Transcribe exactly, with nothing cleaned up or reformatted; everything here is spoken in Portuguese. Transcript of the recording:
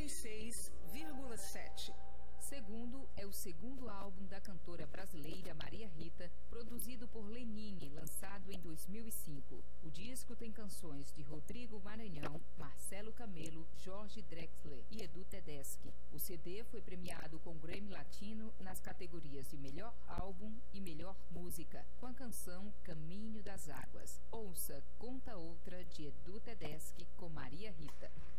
e seis vírgula sete. Segundo é o segundo álbum da cantora brasileira Maria Rita, produzido por Lenine, lançado em dois mil e cinco. O disco tem canções de Rodrigo Maranhão, Marcelo Camelo, Jorge Drexler e Edu Tedeschi. O C D foi premiado com Grammy Latino nas categorias de Melhor Álbum e Melhor Música, com a canção Caminho das Águas. Ouça Conta Outra, de Edu Tedeschi, com Maria Rita.